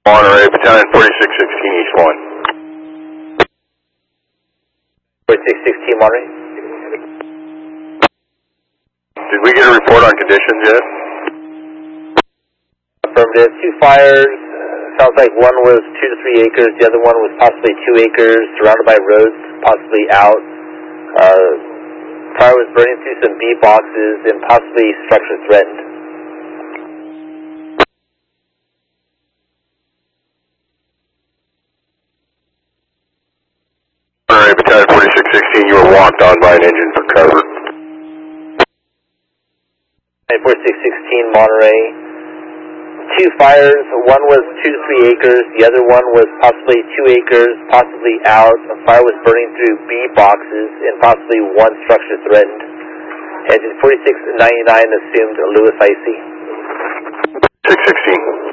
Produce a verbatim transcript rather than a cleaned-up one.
Monterey, Battalion forty-six sixteen East one. forty-six sixteen Monterey. Did we get a report on conditions yet? Affirmative. Two fires. Uh, sounds like one was two to three acres. The other one was possibly two acres, surrounded by roads, possibly out. Uh, fire was burning through some B boxes and possibly structure threatened. Monterey, Battalion forty-six sixteen, you were walked on by an engine for cover. forty-six sixteen Monterey. Two fires. One was two to three acres. The other one was possibly two acres, possibly out. A fire was burning through B boxes and possibly one structure threatened. Engine forty-six ninety-nine assumed Lewis I C. six sixteen.